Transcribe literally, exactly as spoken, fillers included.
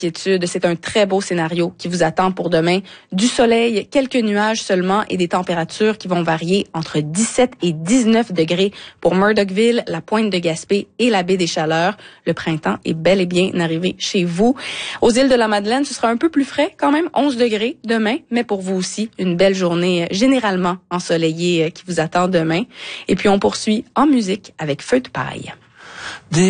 inquiétude. C'est un très beau scénario qui vous attend pour demain. Du soleil, quelques nuages seulement et des températures qui vont varier entre dix-sept et dix-neuf degrés pour Murdochville, la Pointe de Gaspé et la baie des Chaleurs. Le printemps est bel et bien arrivé chez vous. Aux îles de la Madeleine, ce sera un peu plus frais quand même, onze degrés demain, mais pour vous aussi, une belle journée généralement ensoleillée qui vous attend demain. Et puis on poursuit en musique avec Feu de paille.